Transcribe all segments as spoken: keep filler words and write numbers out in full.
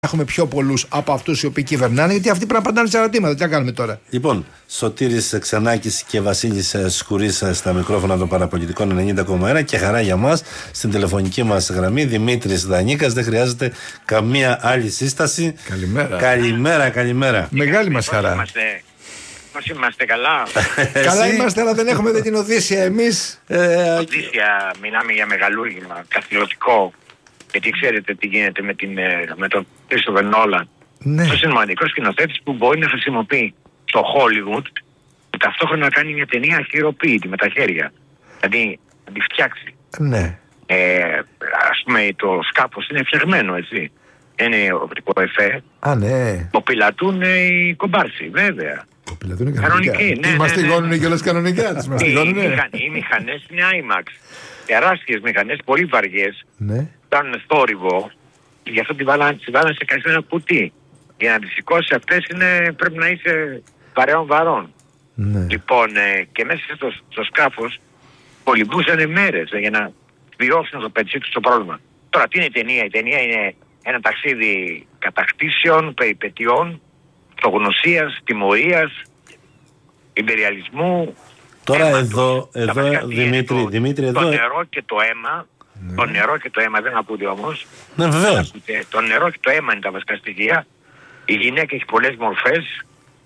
Έχουμε πιο πολλούς από αυτούς οι οποίοι κυβερνάνε, γιατί αυτοί πρέπει να απαντάνε σε ερωτήματα. Τι να κάνουμε τώρα. Λοιπόν, Σωτήρης Ξανάκης και Βασίλης Σκουρής στα μικρόφωνα των παραπολιτικών ενενήντα κόμμα ένα και χαρά για μας στην τηλεφωνική μας γραμμή Δημήτρης Δανίκας. Δεν χρειάζεται καμία άλλη σύσταση. Καλημέρα. Καλημέρα, καλημέρα. Μεγάλη μας χαρά. Πώς είμαστε, καλά? Καλά είμαστε, αλλά δεν έχουμε την Οδύσσια εμείς. Ε, Οδύσσια, μιλάμε για μεγαλούργημα, καθηλωτικό. Γιατί ξέρετε τι γίνεται με, την, με τον Κρίστοφερ Νόλαν. Ναι. Αυτός είναι μοναδικός σκηνοθέτης που μπορεί να χρησιμοποιεί το Hollywood και ταυτόχρονα να κάνει μια ταινία αχειροποίητη με τα χέρια. Δηλαδή να τη φτιάξει. Ναι. Ε, ας πούμε το σκάφος είναι φτιαγμένο, έτσι. Είναι οπτικό εφέ. Α, ναι. Το πιλατούν οι κομπάρσοι, βέβαια. Το πιλατούν κανονικά. Κανονική, ναι. Τις μαστιγώνουν κιόλας κανονικά. Τις μαστιγώνουνε. Οι μηχανές είναι άιμαξ. Τεράστιες μηχανές, πολύ βαριές. Ναι. Κάνουν θόρυβο και γι' αυτό τη βάλανε, τη βάλανε σε καθένα κουτί. Για να τις σηκώσεις αυτές είναι, πρέπει να είσαι παρεών βαρών. Ναι. Λοιπόν, ε, και μέσα στο, στο σκάφος κολυμπούσαν μέρες ε, για να βιώσουν το πετσί τους το πρόβλημα. Τώρα τι είναι η ταινία? Η ταινία είναι ένα ταξίδι κατακτήσεων, περιπετειών, αυτογνωσίας, τιμωρίας, ιμπεριαλισμού. Τώρα αίμα εδώ, τους. εδώ Δημήτρη, το, Δημήτρη, εδώ. Το νερό και το αίμα. Ναι. Το νερό και το αίμα δεν ακούτε όμως. Ναι, βεβαίως. Το νερό και το αίμα είναι τα βασικά στοιχεία. Η γυναίκα έχει πολλές μορφές.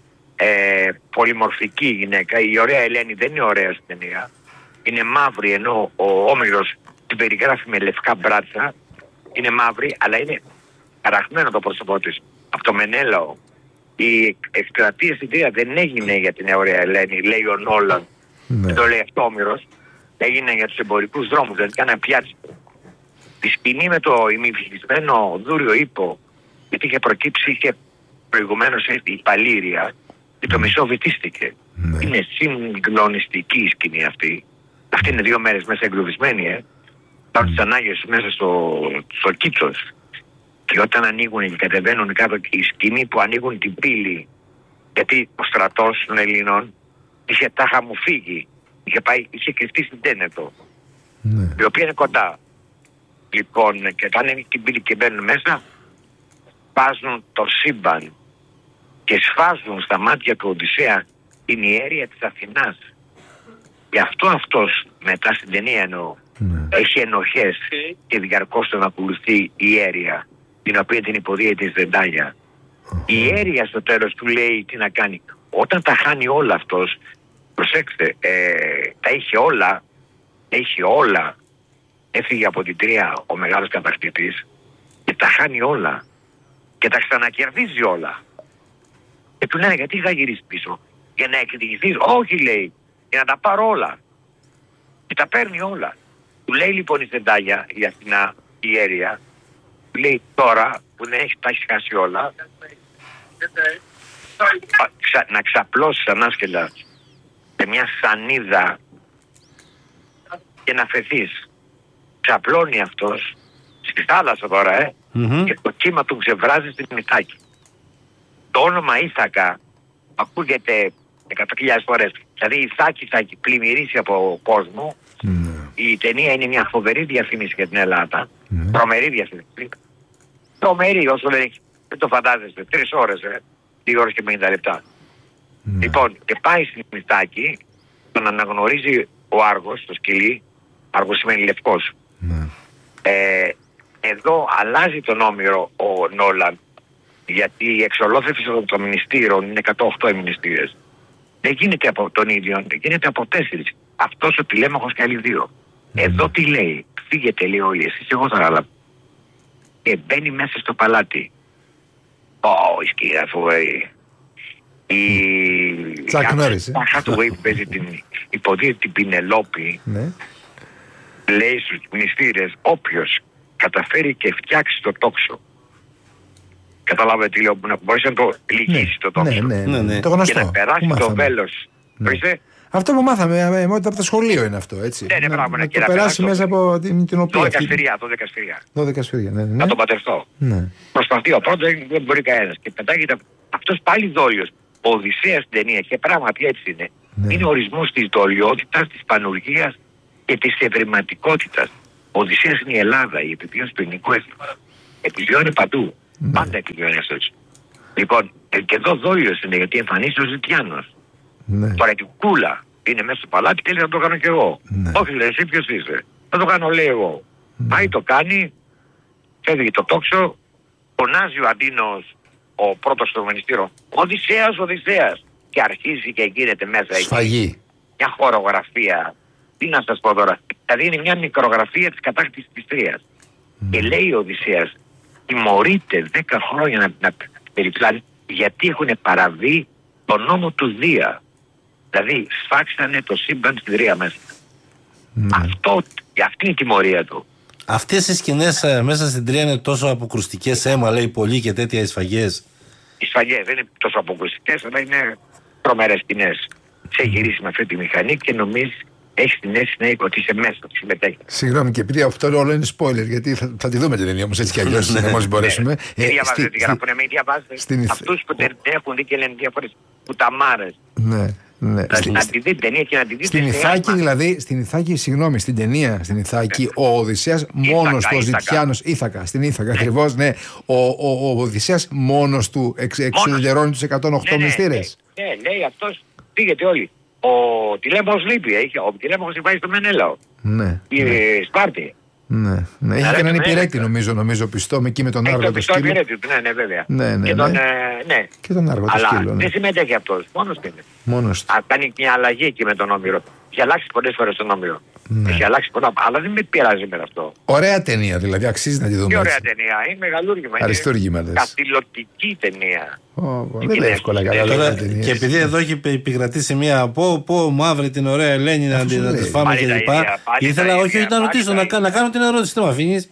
Ε, πολυμορφική γυναίκα. Η ωραία Ελένη δεν είναι ωραία στην ταινία. Είναι μαύρη, ενώ ο Όμηρος την περιγράφει με λευκά μπράτσα. Είναι μαύρη, αλλά είναι χαραγμένο το πρόσωπό της. Από το Μενέλαο. Η εκστρατεία στην ταινία δεν έγινε για την ωραία Ελένη, λέει ο Νόλαν. Ναι. Το λέει αυτό ο Όμηρος. Έγινε για τους εμπορικούς δρόμους, δηλαδή κάνανε πιάτσι. Τη σκηνή με το ημιφυλισμένο δούριο ύπο, γιατί είχε προκύψει, είχε προηγουμένως η Παλήρια και το μισό βυθίστηκε. Ναι. Είναι συγκλονιστική η σκηνή αυτή. Αυτή είναι δύο μέρες μέσα εγκλωβισμένη, ε. Πάρουν τις ανάγκες μέσα στο, στο Κίτσος. Και όταν ανοίγουν και κατεβαίνουν κάτω, η σκηνή που ανοίγουν την πύλη, γιατί ο στρατός των Ελλήνων είχε τάχα μου φύγει. Είχε, πάει, είχε κρυφτεί στην Τένετο, ναι. Η οποία είναι κοντά. Λοιπόν, και όταν είναι την πύλη και μπαίνουν μέσα, βάζουν το σύμπαν και σφάζουν στα μάτια του Οδυσσέα την ιέρεια της Αθηνάς. Γι' αυτό αυτός μετά στην ταινία εννοώ, ναι. Έχει ενοχές και διαρκώς τον ακολουθεί η ιέρεια, την οποία την υποδίεται της Δεντάγια. Uh-huh. Η ιέρεια στο τέλος του λέει τι να κάνει. Όταν τα χάνει όλα αυτός, προσέξτε, ε, τα είχε όλα, είχε όλα, έφυγε από την Τρία ο μεγάλος κατακτητής και τα χάνει όλα και τα ξανακερδίζει όλα. Και του λένε γιατί θα γυρίσει πίσω, για να εκδικηθείς? Όχι, λέει, για να τα πάρω όλα. Και τα παίρνει όλα. Του λέει λοιπόν η Στεντάγια, η Αθηνά, η ιέρεια, του λέει τώρα που δεν έχει, τα έχει χάσει όλα, ξα, να ξαπλώσεις ανάσκελα σε μια σανίδα και να φεθείς. Ξαπλώνει αυτός στη θάλασσα τώρα, ε, mm-hmm. και το κύμα του ξεβράζει στην Μυθάκη. Το όνομα Ήθακα ακούγεται εκατό χιλιάδες φορές. Δηλαδή η Θάκη θα πλημμυρίσει από κόσμο. Mm-hmm. Η ταινία είναι μια φοβερή διαφήμιση για την Ελλάδα. Mm-hmm. Τρομερή διαφήμιση. Τρομερή όσο δεν έχει. Δεν το φαντάζεστε. Τρεις ώρες, ε. Δύο ώρες και πενήντα λεπτά. Mm-hmm. Λοιπόν, και πάει στην Μυθάκη, τον αναγνωρίζει ο Άργος, το σκυλί. Άργος σημαίνει λευκός. Mm-hmm. Ε, εδώ αλλάζει τον Όμηρο ο Νόλαν, γιατί η εξολόθρευση των μνηστήρων είναι εκατόν οκτώ οι μνηστήρες. Δεν γίνεται από τον ίδιο, γίνεται από τέσσερις. Αυτός ο τηλέμαχος και άλλοι δύο. Mm-hmm. Εδώ τι λέει? Φύγετε, λέει όλοι, εσείς εγώ θα αλλά. Και μπαίνει μέσα στο παλάτι. Ω, oh, η σκύρα φοβερή. Η... Τσακ Νόρις, ε. Η Χάτουεϊ που παίζει την υποδίαιτη την Πινελόπη, ναι. Λέει στους μνηστήρες, όποιος καταφέρει και φτιάξει το τόξο. Καταλάβετε τι λέω, να μπορείς να το λυγίσει, ναι, το τόξο. Ναι, ναι, ναι, ναι. Το γνωστό. Και να περάσει το βέλος. Ναι. Αυτό που μάθαμε από το σχολείο είναι αυτό, έτσι. Ναι, ναι, πράγμα, να, να το περάσει μέσα από την, την οποία. δώδεκα σφυριά, δώδεκα σφυριά. δώδεκα σφυριά, ναι, ναι. Να τον πατευτώ. Ναι. Προσπαθεί ο πρώτος, δεν μπορεί κανένας. Και πετάγεται αυτός πάλι δόλιος. Ο Οδυσσέας στην ταινία και πράγματι έτσι είναι. Ναι. Είναι ορισμός της δολιότητας, της πανουργίας και της ευρηματικότητας. Ο Οδυσσέας είναι η Ελλάδα, η επιβίωση του ελληνικού έθνου. Επιβιώνει παντού. Ναι. Πάντα εκκλειώνει αυτός. Λοιπόν, ε, και εδώ δόλιος είναι γιατί εμφανίζεται ο Ζητιάνος. Ναι. Τώρα η κούλα είναι μέσα στο παλάτι και λέει να το κάνω κι εγώ. Ναι. Όχι, λέει, εσύ ποιος είσαι. Θα το κάνω, λέει εγώ. Ναι. Πάει, το κάνει, φεύγει το τόξο, φωνάζει ο Αντίνος, ο πρώτος στο μενιστήριο, Οδυσσέας, Οδυσσέας. Και αρχίζει και γίνεται μέσα σφαγή. Εκεί. Μια χορογραφία. Τι να σας πω τώρα. Δηλαδή είναι μια μικρογραφία της κατάκτησης της Τρίας. Mm. Και λέει ο Οδυσσέας, τιμωρείται δέκα χρόνια να, να περιπλάνει γιατί έχουν παραβεί τον νόμο του Δία. Δηλαδή σφάξανε το σύμπαν στην Τρία μέσα. Mm. Αυτό, αυτή είναι η τιμωρία του. Αυτές οι σκηνές ε, μέσα στην Τρία είναι τόσο αποκρουστικές, αίμα λέει πολύ και τέτοια οι σφαγές. Οι σφαγές δεν είναι τόσο αποκρουστικές, αλλά είναι τρομερές σκηνές. Σε γυρίσει με αυτή τη μηχανή και νομίζεις, έχεις την αίσθηση ότι είσαι μέσα, ότι συμμετέχει. Συγγνώμη, και επειδή αυτό όλο είναι spoiler, γιατί θα, θα τη δούμε την ταινία όμως έτσι κι αλλιώς, μόλις μπορέσουμε. Τι διαβάζετε, τι γράφουνε, με διαβάζετε. Αυτούς που δεν έχουν δει και λένε διάφορες πουταμάρες. Ναι. Ναι. Να, να τη δει ταινία και να τη δει. Στην Ιθάκη, δηλαδή, στην Ιθάκη, συγγνώμη, στην ταινία, στην Ιθάκη, ο Οδυσσέας μόνος του, ο Ζητιάνος, Ήθακα, στην Ήθακα ναι. ακριβώς, ναι. Ο, ο, ο Οδυσσέας μόνος του εξ, εξουδετερώνει τους εκατόν οκτώ ναι, μυστήρες. Ναι, ναι, ναι, λέει αυτός, πήγαινε όλοι. Ο Τηλέμαχος λείπει, ο Τηλέμαχος πάει στο Μενέλαο. Ναι. Η ναι. Σπάρτη. Ναι, ναι. Είχε και έναν υπηρέτη νομίζω, νομίζω πιστό με εκεί με τον Άργο το σκύλο. Ναι, ναι, βέβαια. Ναι, ναι, και, τον, ναι. Ε, ναι. και τον Άργο το σκύλο. Ναι. Δεν συμμετέχει αυτός, μόνος του είναι. Μόνος του. Κάνει μια αλλαγή εκεί με τον Όμηρο. Έχει αλλάξει πολλές φορές τον Όμηρο. Ναι. Έχει αλλάξει πολλά, αλλά δεν με πειράζει με αυτό. Ωραία ταινία δηλαδή, αξίζει να τη δούμε. Τι ωραία ταινία, είναι μεγαλούργημα. Αριστούργημα λες. Καθηλωτική ταινία. Oh, δεν είναι εύκολα καλά. Και επειδή εδώ έχει επικρατήσει μια πω, πω μαύρη την ωραία Ελένη να τη φάμε κλπ. Ήθελα όχι να ρωτήσω, να κάνω την ερώτηση. Τι μου αφήνεις.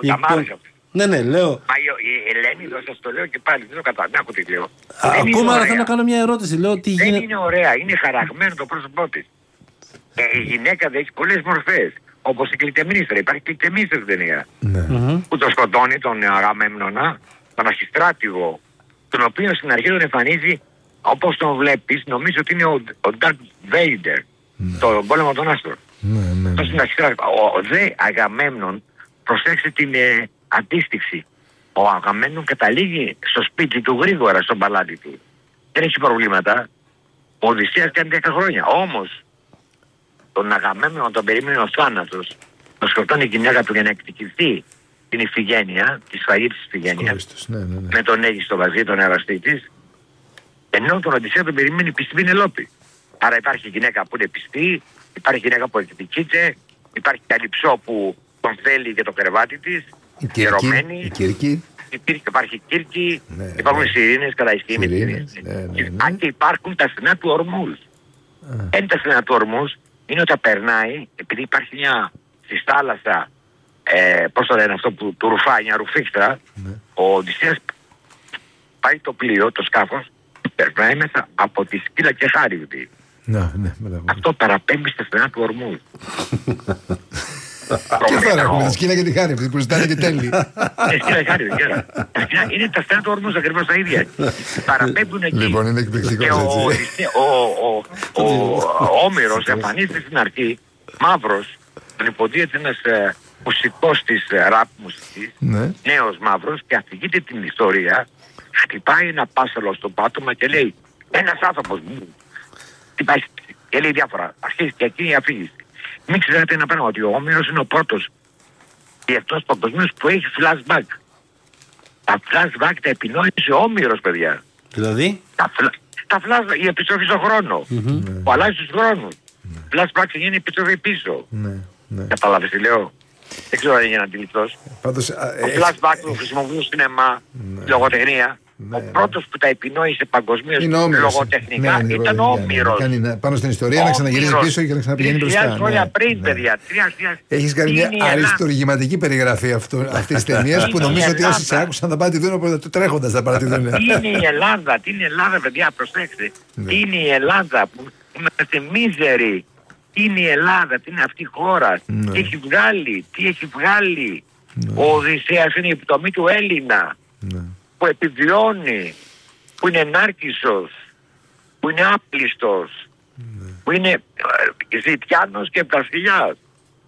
Ναι, ναι, λέω. Μα η Ελένη, εδώ σας το λέω και πάλι, δεν το καταλαβαίνω, άκου τι λέω. Ακόμα θέλω να κάνω μια ερώτηση. Λέω, τι δεν γίνεται... είναι ωραία, είναι χαραγμένο το πρόσωπό της. Ε, η γυναίκα δεν έχει πολλές μορφές. Όπως η κλητεμνίστρα, υπάρχει κλητεμνίστρα στην ταινία. Ναι. Που τον σκοτώνει τον Αγαμέμνονα, τον αρχιστράτηγο, τον οποίο στην αρχή τον εμφανίζει, όπως τον βλέπεις, νομίζω ότι είναι ο, ο Darth Vader, ναι. το πόλεμο των άστρων. Ναι, ναι, ναι. Ο, ο δε Αγαμέμνον, προσέξτε την ε, αντίστοιξη. Ο Αγαμέμνον καταλήγει στο σπίτι του γρήγορα, στον παλάτι του. Δεν έχει προβλήματα. Ο Οδυσσέας κάνει δέκα χρόνια. Όμως, τον Αγαμέμνον τον περίμενε ο θάνατος. Τον σκοτώνει η γυναίκα του για να εκδικηθεί την Ιφηγένεια, τη σφαγή της Ιφηγένειας, ναι, ναι, ναι. με τον Αίγιστο Βαζί, τον εραστή της. Ενώ τον Οδυσσέα τον περιμένει η πιστή Πηνελόπη. Άρα υπάρχει γυναίκα που είναι πιστή, υπάρχει γυναίκα που εκδικείται, υπάρχει καλυψό που τον θέλει για το κρεβάτι της, η Κύρκη, η Κύρκη. Υπάρχει Κύρκη, ναι, υπάρχουν ναι. Σιρήνες, κατά ισχύ με Σιρήνες. Ναι, ναι, ναι. Αν και υπάρχουν τα στενά του Ορμούς. Ένα τα στενά του Ορμούς είναι όταν περνάει, επειδή υπάρχει μια στη θάλασσα, ε, πώς το λένε αυτό που του ρουφάει, μια ρουφίχτρα, ναι. Ο Οδυσσέας πάει το πλοίο, το σκάφος, περνάει μέσα από τη σκύλα και χάριουτη. Ναι, ναι, αυτό παραπέμπει στα στενά του Ορμούς. Και τώρα έχουμε τη σκύλα και τη χάρη που ζητάνε και τέλει. Ε, σκύλα και χάρη, είναι τα στενά του Ορμούς ακριβώς τα ίδια. Παραπέμπουν εκεί. Λοιπόν, είναι εκπληκτικός έτσι. Ο Όμηρος εμφανίζεται στην αρχή μαύρος, τον υποδίεται ένας μουσικός της ραπ μουσικής, νέος μαύρος, και αφηγείται την ιστορία. Χτυπάει ένα πάσαλο στο πάτωμα και λέει ένας άνθρωπος μου. Και λέει διάφορα. Αρχίζει και εκεί η αφήγηση. Μην ξέρετε ένα πράγμα, ότι ο Όμηρος είναι ο πρώτος διεθνώς παγκοσμίως που έχει flashback. Τα flashback τα επινόησε ο Όμηρος, παιδιά. Δηλαδή? Τα, φλα... τα flashback, η επιστροφή στον χρόνο. Mm-hmm. Που αλλάζει τους χρόνους. Mm-hmm. Flashback είναι η επιστροφή πίσω. Mm-hmm. Ναι. Κατάλαβες τι λέω? Δεν ξέρω αν είναι αντιληπτός. Πάντως, ο ε, flashback που χρησιμοποιούν στο σινεμά, ναι. λογοτεχνία. Ναι, ο πρώτος που τα επινόησε παγκοσμίως λογοτεχνικά ναι, ήταν ο Όμηρος. Κάνει πάνω στην ιστορία, να ξαναγυρίζει πίσω και να ξαναπηγαίνει μπροστά. Τρία χρόνια πριν, παιδιά. Έχεις κάνει μια αριστουργηματική περιγραφή αυτής της ταινίας που νομίζω ότι όσοι σε άκουσαν θα πάνε τη δουν τρέχοντας θα πάνε τη δουν. Τι είναι η Ελλάδα, τι είναι η Ελλάδα, παιδιά, προσέξτε. Τι είναι η Ελλάδα που είμαστε μίζεροι. Τι είναι η Ελλάδα, τι είναι αυτή η χώρα. Τι έχει βγάλει, τι έχει βγάλει. Ο Οδυσσέας είναι η επιτομή του Έλληνα. Που επιβιώνει, που είναι ενάρκησος, που είναι άπλιστος, ναι. που είναι ε, ζητιάνος και βασιλιάς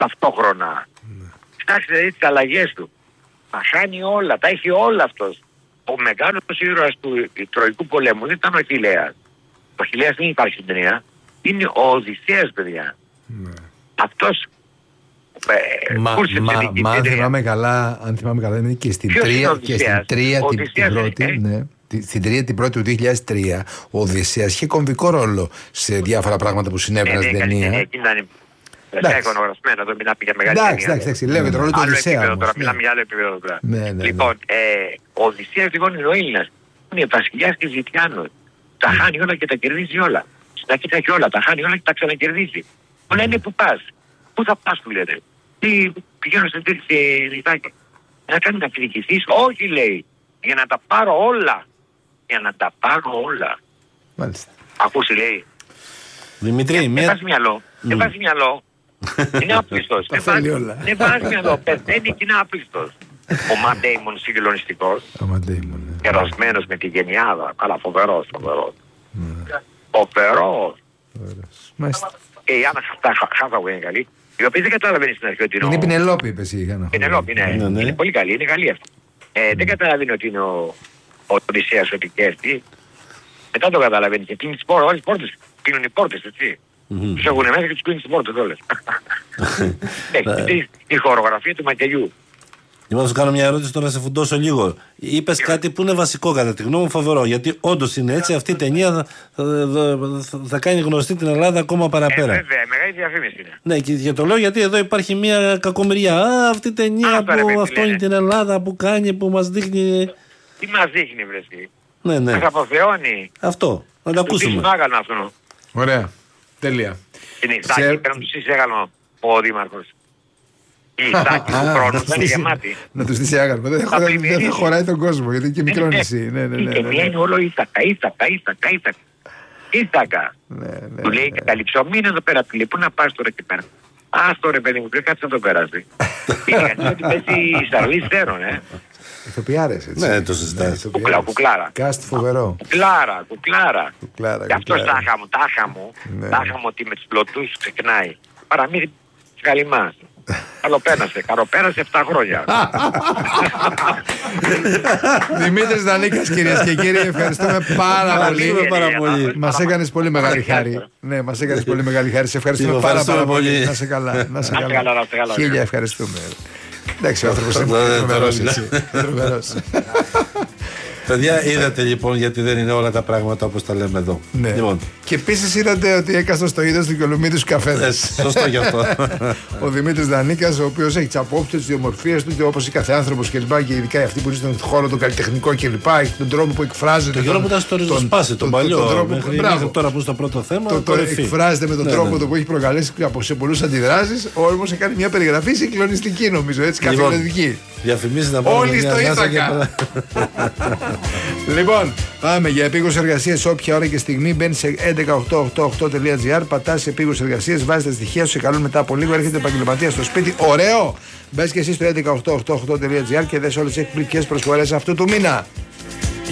ταυτόχρονα. Ναι. Κοιτάξτε δηλαδή τις αλλαγές του. Τα χάνει όλα, τα έχει όλα αυτός. ο μεγάλος ήρωας του Τροϊκού πολέμου δεν ήταν ο Αχιλλέας. Ο Αχιλλέας δεν υπάρχει στην ταινία. Είναι ο Οδυσσέας, παιδιά. Ναι. Αυτός ε, Μα, μα, μα αν θυμάμαι καλά, αν θυμάμαι καλά, είναι και στην τρία, και στην τρία την, την πρώτη, ε? ναι, στην τρία την πρώτη του δύο χιλιάδες τρία, ο Οδυσσέας είχε κομβικό ρόλο σε διάφορα πράγματα που συνέβαιναν στην ταινία. Δεν είναι εικονογραφημένο, εδώ μιλάμε για μεγάλη ταινία. Εντάξει, εντάξει, λέω για το ρόλο του Οδυσσέα. Τώρα μιλάμε για άλλο επίπεδο τώρα. Ναι, ναι, λοιπόν, ε, ο Οδυσσέας λοιπόν είναι ο Έλληνας. Είναι βασιλιάς και ζητιάνος. Τα χάνει όλα και τα κερδίζει όλα. Τα κοιτάει όλα, τα χάνει όλα και τα ξανακερδίζει. Μου λένε πού πας, πού θα πας, που λέτε. Τι πηγαίνω σε τέτοια ρητάκια. Να κάνει να εκδικηθείς. Όχι, λέει, για να τα πάρω όλα. Για να τα πάρω όλα. Μάλιστα. Ακούσει, λέει. Δημήτρη, μια... Δεν βάζει μυαλό. Δεν βάζει μυαλό. Είναι άπλιστος. Δεν βάζει μυαλό. Πεθαίνει και είναι άπλιστος. Ο Ματ Ντέιμον συγκλονιστικός. Κερασμένος με τη γενιάδα. Αλλά φοβερός, φοβερός. Φοβερός. Και η Άννα Χάθαουι είναι καλή. Η οποία δεν καταλαβαίνει στην αρχή ότι είναι. Είναι η Πινελόπη, είπε η Άννα. Πινελόπη, ναι. Είναι πολύ καλή, είναι καλή αυτή. Δεν καταλαβαίνει ότι είναι ο Οδυσσέας ο επικέφτη. Μετά το καταλαβαίνει και κλείνει τις πόρτες. Όλες τις πόρτες κλείνουν οι πόρτες, έτσι. Τους έχουν μέσα και τους κλείνουν τις πόρτες όλες. Η χορογραφία του μακελιού. Λοιπόν, θα σου κάνω μια ερώτηση τώρα, σε φουντώσω λίγο. Είπες κάτι που είναι βασικό κατά τη γνώμη μου, φοβερό. Γιατί όντως είναι έτσι, αυτή η ταινία θα, θα, θα, θα κάνει γνωστή την Ελλάδα ακόμα παραπέρα. Ε, βέβαια, μεγάλη διαφήμιση είναι. Ναι, και, και το λέω γιατί εδώ υπάρχει μια κακομοιρία. Α, αυτή η ταινία Α, που αυτό είναι την Ελλάδα που κάνει, που μας δείχνει. Τι μας δείχνει, βρεσί. Ναι, ναι. Μας αποθεώνει. Αυτό. Να το ακούσουμε. Αυτό. Ωραία. Τέλεια. Την Ιθάκη, πρέπει να τους εισέγαλο ο Δήμαρχος. Η Ιθάκη του χρόνου θα είναι γεμάτη. Να τους στήσει άγαλμα. Δεν θα χωράει τον κόσμο, γιατί είναι και μικρό νησί. Η ταινία είναι όλο Ήθακα, Ήθακα, Ήθακα, Ήθακα. Ήθακα. Του λέει και τα λιψομίνα εδώ πέρα. Του λέει, πού να πας τώρα εκεί πέρα. Ας τώρα, παιδί μου, πρέπει κάτσε να το περάσει. Είναι κανείς ότι παίζει η Σαρλή Στέρον, ε. Ηθοποιάρες, έτσι. Ναι, το συζητάς. Κουκλά, κουκλάρα. Κάστ φοβερό. Κουκλάρα, κουκλάρα. κουκλάρα και αυτός τάχα μου, τάχα μου, ναι. τάχα μου ότι με τους πλωτούς ξεκινάει. Παραμύθι της Γαλιμάς. Καλοπέρασε, καλοπέρασε επτά χρόνια. Δημήτρης Δανίκας, κυρίες και κύριοι, ευχαριστούμε πάρα πολύ. Μας έκανες πολύ μεγάλη χάρη. Ναι, μας έκανες πολύ μεγάλη χάρη. Σε ευχαριστούμε πάρα πολύ. Να σε καλά. Να σε καλά. Χίλια ευχαριστούμε. Εντάξει, ο άνθρωπος είναι τρομερός έτσι. Παιδιά, είδατε λοιπόν γιατί δεν είναι όλα τα πράγματα όπως τα λέμε εδώ. Ναι. Λοιπόν. Και επίσης είδατε ότι έκαστο στο είδος του και ολομίδου τους καφέδες. Σωστό γι' αυτό. Ο Δημήτρης Δανίκας, ο οποίος έχει τις απόψεις, τις ιδιομορφίες του, όπως η κάθε άνθρωπος κλπ. Και ειδικά αυτοί που είναι στον χώρο τον καλλιτεχνικό κλπ. Έχει τον τρόπο που εκφράζεται. Το τρόπο που ήταν στο ριζοσπάσι, τον παλιό. Μέχρι τώρα που στο πρώτο θέμα. Το εκφράζεται με τον τρόπο που έχει προκαλέσει σε πολλούς αντιδράσεις. Όμως έκανε μια περιγραφή συγκλονιστική, νομίζω, έτσι, καθημερινή. Διαφημίσεις να πάμε. Όλοι στο Ήθακα. Λοιπόν, πάμε για επίγουσες εργασίες. Όποια ώρα και στιγμή μπαίνει σε έντεκα οκτώ ογδόντα οκτώ τελεία τζι άρ, πατάς σε επίγουσες εργασίες, βάζεις τα στοιχεία σου, σε καλούν μετά από λίγο, έρχεται επαγγελματίας στο σπίτι. Ωραίο! Μπες και εσύ στο έντεκα οκτώ ογδόντα οκτώ τελεία τζι άρ και δες όλες τις εκπληκτικές προσφορές αυτού του μήνα.